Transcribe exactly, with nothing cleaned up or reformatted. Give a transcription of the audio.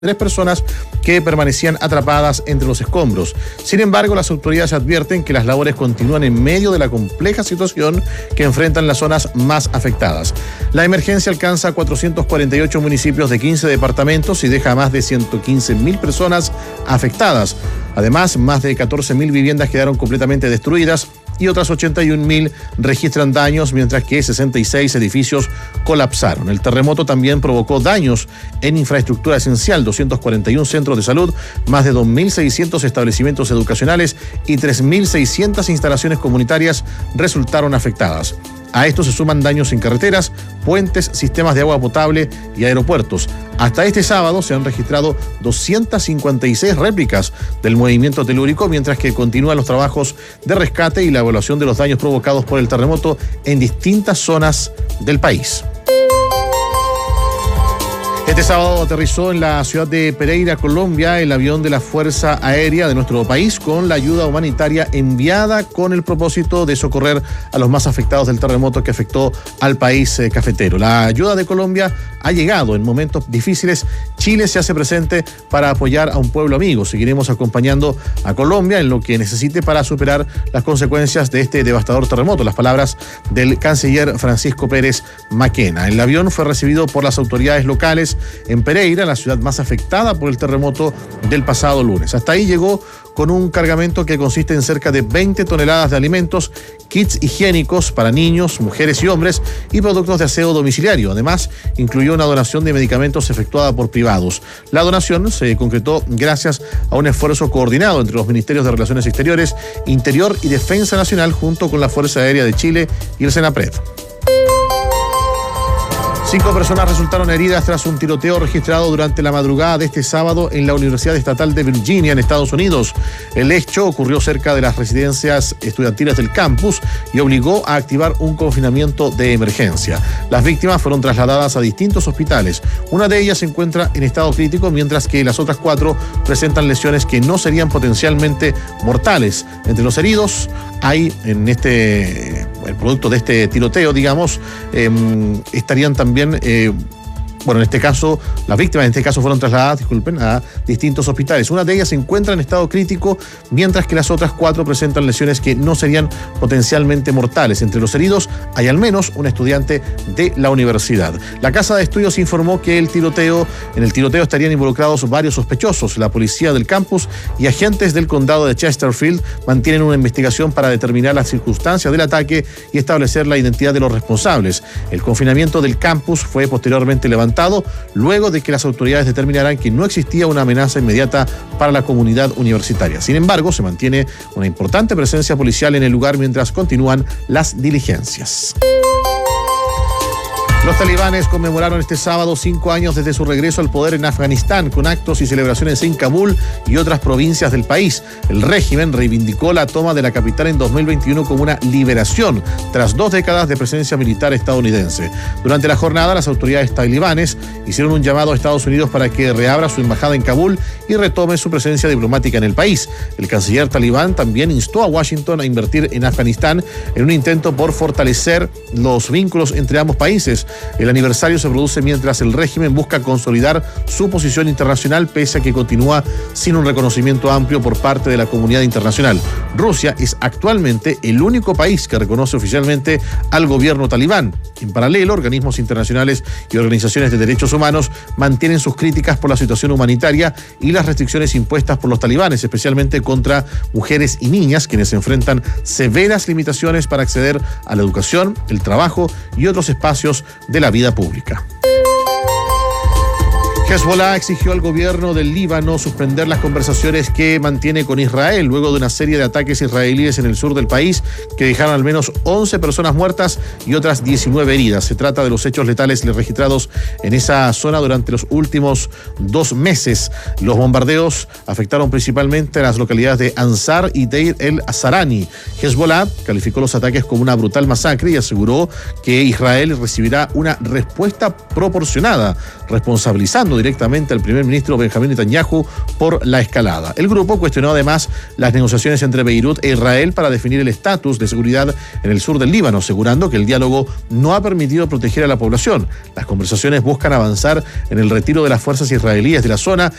tres personas que permanecían atrapadas entre los escombros. Sin embargo, las autoridades advierten que las labores continúan en medio de la compleja situación que enfrentan las zonas más afectadas. La emergencia alcanza a cuatrocientos cuarenta y ocho municipios de quince departamentos y deja a más de ciento quince mil personas afectadas. Además, más de catorce mil viviendas quedaron completamente destruidas y otras ochenta y un mil registran daños, mientras que sesenta y seis edificios colapsaron. El terremoto también provocó daños en infraestructura esencial, doscientos cuarenta y uno centros de salud, más de dos mil seiscientos establecimientos educacionales y tres mil seiscientas instalaciones comunitarias resultaron afectadas. A esto se suman daños en carreteras, puentes, sistemas de agua potable y aeropuertos. Hasta este sábado se han registrado doscientas cincuenta y seis réplicas del movimiento telúrico, mientras que continúan los trabajos de rescate y la evaluación de los daños provocados por el terremoto en distintas zonas del país. Este sábado aterrizó en la ciudad de Pereira, Colombia, el avión de la Fuerza Aérea de nuestro país con la ayuda humanitaria enviada con el propósito de socorrer a los más afectados del terremoto que afectó al país eh, cafetero. La ayuda de Colombia ha llegado en momentos difíciles. Chile se hace presente para apoyar a un pueblo amigo. Seguiremos acompañando a Colombia en lo que necesite para superar las consecuencias de este devastador terremoto. Las palabras del canciller Francisco Pérez Maquena. El avión fue recibido por las autoridades locales en Pereira, la ciudad más afectada por el terremoto del pasado lunes. Hasta ahí llegó con un cargamento que consiste en cerca de veinte toneladas de alimentos, kits higiénicos para niños, mujeres y hombres y productos de aseo domiciliario. Además, incluyó una donación de medicamentos efectuada por privados. La donación se concretó gracias a un esfuerzo coordinado entre los Ministerios de Relaciones Exteriores, Interior y Defensa Nacional junto con la Fuerza Aérea de Chile y el SENAPRED. Cinco personas resultaron heridas tras un tiroteo registrado durante la madrugada de este sábado en la Universidad Estatal de Virginia, en Estados Unidos. El hecho ocurrió cerca de las residencias estudiantiles del campus y obligó a activar un confinamiento de emergencia. Las víctimas fueron trasladadas a distintos hospitales. Una de ellas se encuentra en estado crítico, mientras que las otras cuatro presentan lesiones que no serían potencialmente mortales. Entre los heridos hay en este, el producto de este tiroteo, digamos, eh, estarían también Eh, bueno, en este caso, las víctimas en este caso fueron trasladadas, disculpen, a distintos hospitales. Una de ellas se encuentra en estado crítico, mientras que las otras cuatro presentan lesiones que no serían potencialmente mortales. Entre los heridos hay al menos un estudiante de la universidad. La Casa de Estudios informó que el tiroteo, en el tiroteo estarían involucrados varios sospechosos. La policía del campus y agentes del condado de Chesterfield mantienen una investigación para determinar las circunstancias del ataque y establecer la identidad de los responsables. El confinamiento del campus fue posteriormente levantado luego de que las autoridades determinaran que no existía una amenaza inmediata para la comunidad universitaria. Sin embargo, se mantiene una importante presencia policial en el lugar mientras continúan las diligencias. Los talibanes conmemoraron este sábado cinco años desde su regreso al poder en Afganistán, con actos y celebraciones en Kabul y otras provincias del país. El régimen reivindicó la toma de la capital en dos mil veintiuno como una liberación, tras dos décadas de presencia militar estadounidense. Durante la jornada, las autoridades talibanes hicieron un llamado a Estados Unidos para que reabra su embajada en Kabul y retome su presencia diplomática en el país. El canciller talibán también instó a Washington a invertir en Afganistán en un intento por fortalecer los vínculos entre ambos países. El aniversario se produce mientras el régimen busca consolidar su posición internacional, pese a que continúa sin un reconocimiento amplio por parte de la comunidad internacional. Rusia es actualmente el único país que reconoce oficialmente al gobierno talibán. En paralelo, organismos internacionales y organizaciones de derechos humanos mantienen sus críticas por la situación humanitaria y las restricciones impuestas por los talibanes, especialmente contra mujeres y niñas, quienes enfrentan severas limitaciones para acceder a la educación, el trabajo y otros espacios de la vida pública. Hezbollah exigió al gobierno del Líbano suspender las conversaciones que mantiene con Israel luego de una serie de ataques israelíes en el sur del país que dejaron al menos once personas muertas y otras diecinueve heridas. Se trata de los hechos letales registrados en esa zona durante los últimos dos meses. Los bombardeos afectaron principalmente a las localidades de Ansar y Deir el-Azarani. Hezbollah calificó los ataques como una brutal masacre y aseguró que Israel recibirá una respuesta proporcionada, responsabilizando directamente al primer ministro Benjamín Netanyahu por la escalada. El grupo cuestionó además las negociaciones entre Beirut e Israel para definir el estatus de seguridad en el sur del Líbano, asegurando que el diálogo no ha permitido proteger a la población. Las conversaciones buscan avanzar en el retiro de las fuerzas israelíes de la zona